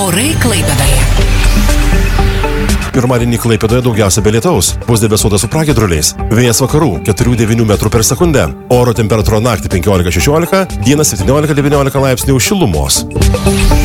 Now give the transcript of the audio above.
Orai Klaipėdoje. Pirmadienį Klaipėdoje daugiausia be lietaus, bus debesuota su pragiedruliais. Vėjas vakarų 4-9 metrų per sekundę. Oro temperatūra naktį 15-16, dieną 17-19 laipsnių šilumos.